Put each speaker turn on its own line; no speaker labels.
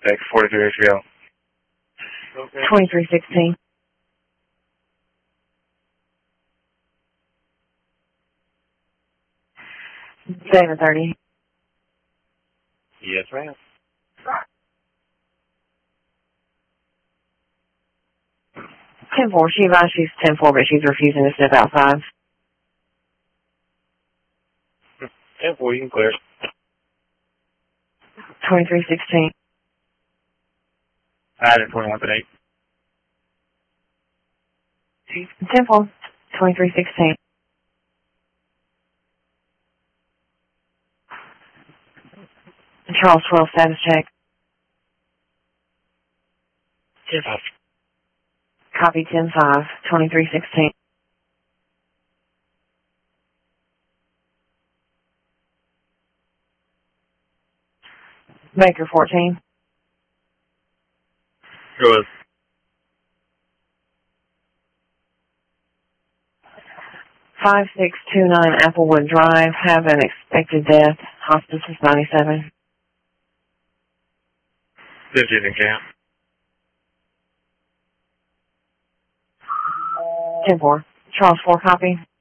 Thanks, 43 HBO.
Okay.
2316. $730.
Yes, ma'am.
10-4. She advised she's 10-4, but she's refusing to step outside.
10-4, you can clear.
2316.
I had it 21-8.
10-4. 2316. Charles 12 status check.
10-5.
Copy 10-5. 2316. Baker 14.
Go ahead.
5629 Applewood Drive. Have an expected death. Hospice is 97.
50's in camp.
10-4. Charles 4 copy.